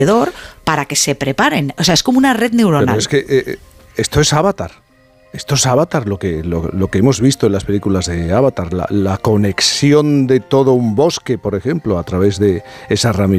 para que se preparen. O sea, es como una red neuronal. Pero es que esto es Avatar. Esto es Avatar, lo que hemos visto en las películas de Avatar, la conexión de todo un bosque, por ejemplo, a través de esas ramificaciones.